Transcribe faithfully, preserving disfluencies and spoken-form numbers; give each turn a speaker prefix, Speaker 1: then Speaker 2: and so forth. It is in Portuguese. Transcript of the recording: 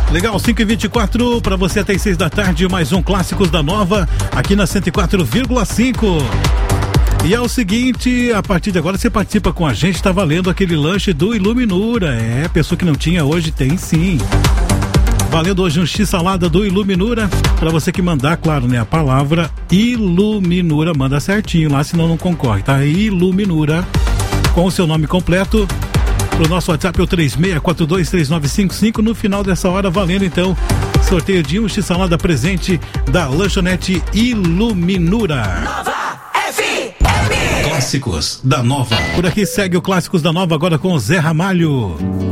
Speaker 1: Legal, cinco e vinte e quatro, para você até as seis da tarde, mais um Clássicos da Nova, aqui na cento e quatro vírgula cinco. E é o seguinte, a partir de agora você participa com a gente, tá valendo aquele lanche do Iluminura. É, pessoa que não tinha hoje, tem sim. Valendo hoje um X-salada do Iluminura, para você que mandar, claro, né, a palavra Iluminura, manda certinho lá, senão não concorre, tá? Iluminura, com o seu nome completo, pro nosso WhatsApp é o três seis quatro dois três nove cinco cinco. No final dessa hora, valendo então, sorteio de um X-salada presente da lanchonete Iluminura.
Speaker 2: Nova F M.
Speaker 1: Clássicos da Nova. Por aqui segue o Clássicos da Nova agora com o Zé Ramalho.